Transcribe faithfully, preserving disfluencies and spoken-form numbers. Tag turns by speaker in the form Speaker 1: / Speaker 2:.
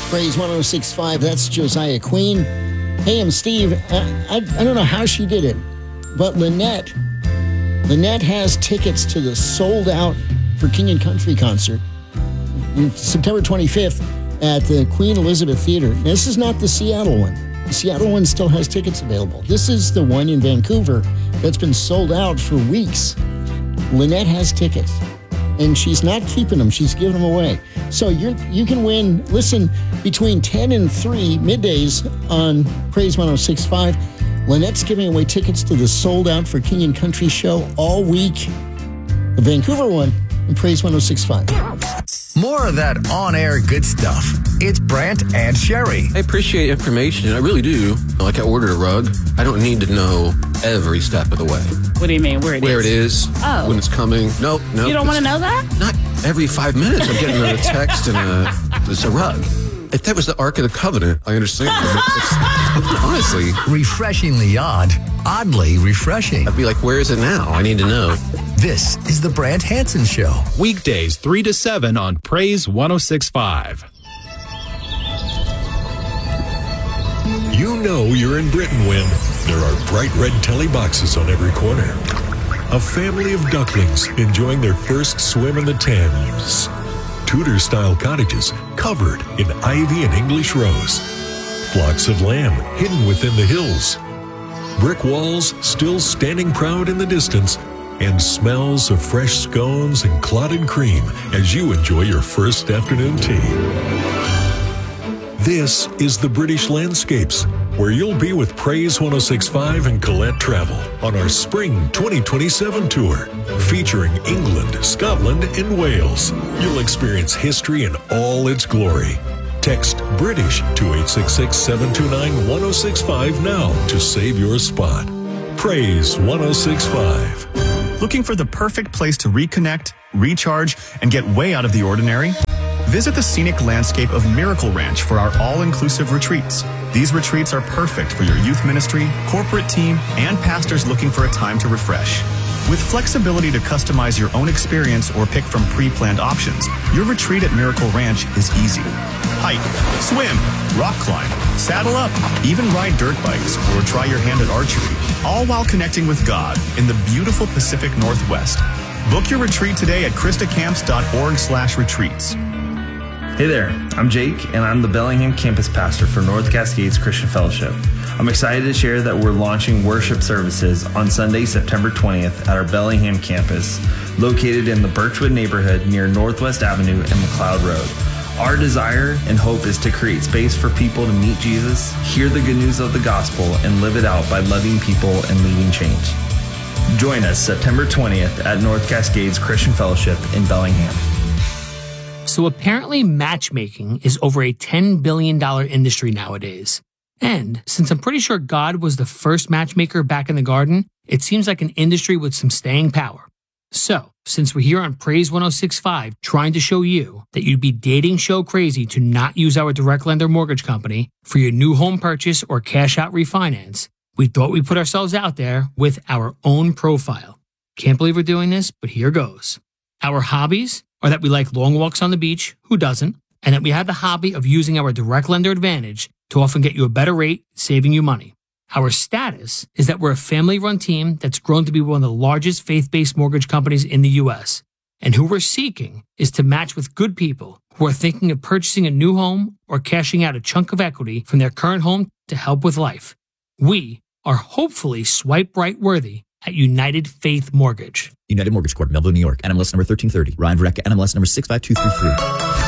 Speaker 1: Praise one oh six point five, that's Josiah Queen. Hey, I'm Steve. I, I, I don't know how she did it, but Lynette, Lynette has tickets to the sold-out for King and Country concert on September twenty-fifth at the Queen Elizabeth Theater. Now, this is not the Seattle one. The Seattle one still has tickets available. This is the one in Vancouver that's been sold out for weeks. Lynette has tickets, and she's not keeping them. She's giving them away. So you you can win, listen, between ten and three middays on Praise one oh six point five. Lynette's giving away tickets to the Sold Out for King and Country show all week. The Vancouver one on Praise one oh six point five.
Speaker 2: More of that on-air good stuff. It's Brant and Sherry.
Speaker 3: I appreciate information. I really do. Like I ordered a rug. I don't need to know every step of the way.
Speaker 4: What do you mean? Where it
Speaker 3: Where
Speaker 4: is?
Speaker 3: it is.
Speaker 4: Oh.
Speaker 3: When it's coming. Nope, nope.
Speaker 4: You don't want to know that?
Speaker 3: Not every five minutes. I'm getting a text and a, it's a rug. If that was the Ark of the Covenant, I understand. It's, honestly.
Speaker 2: Refreshingly odd. Oddly refreshing.
Speaker 3: I'd be like, where is it now? I need to know.
Speaker 2: This is the Brant Hansen Show.
Speaker 5: Weekdays three to seven on Praise one oh six point five.
Speaker 6: You know you're in Britain when there are bright red telly boxes on every corner. A family of ducklings enjoying their first swim in the Thames. Tudor-style cottages covered in ivy and English rose. Flocks of lamb hidden within the hills. Brick walls still standing proud in the distance, and smells of fresh scones and clotted cream as you enjoy your first afternoon tea. This is the British Landscapes, where you'll be with Praise one oh six point five and Colette Travel on our Spring twenty twenty-seven tour, featuring England, Scotland, and Wales. You'll experience history in all its glory. Text BRITISH to eight six six, seven two nine, one oh six five now to save your spot. Praise one oh six point five.
Speaker 7: Looking for the perfect place to reconnect, recharge, and get way out of the ordinary? Visit the scenic landscape of Miracle Ranch for our all-inclusive retreats. These retreats are perfect for your youth ministry, corporate team, and pastors looking for a time to refresh. With flexibility to customize your own experience or pick from pre-planned options, your retreat at Miracle Ranch is easy. Hike, swim, rock climb, saddle up, even ride dirt bikes or try your hand at archery, all while connecting with God in the beautiful Pacific Northwest. Book your retreat today at christacamps dot org slash retreats.
Speaker 8: Hey there, I'm Jake, and I'm the Bellingham campus pastor for North Cascades Christian Fellowship. I'm excited to share that we're launching worship services on Sunday, September twentieth at our Bellingham campus, located in the Birchwood neighborhood near Northwest Avenue and McLeod Road. Our desire and hope is to create space for people to meet Jesus, hear the good news of the gospel, and live it out by loving people and leading change. Join us September twentieth at North Cascades Christian Fellowship in Bellingham.
Speaker 9: So apparently matchmaking is over a ten billion dollars industry nowadays. And since I'm pretty sure God was the first matchmaker back in the garden, it seems like an industry with some staying power. So, since we're here on Praise one oh six point five trying to show you that you'd be dating show crazy to not use our direct lender mortgage company for your new home purchase or cash out refinance, we thought we'd put ourselves out there with our own profile. Can't believe we're doing this, but here goes. Our hobbies are that we like long walks on the beach, who doesn't, and that we have the hobby of using our direct lender advantage to often get you a better rate, saving you money. Our status is that we're a family-run team that's grown to be one of the largest faith-based mortgage companies in the U S. And who we're seeking is to match with good people who are thinking of purchasing a new home or cashing out a chunk of equity from their current home to help with life. We are hopefully swipe right worthy at United Faith Mortgage.
Speaker 10: United Mortgage Corp, Melville, New York. N M L S number thirteen thirty. Ryan Verrecka, N M L S number six five two three three.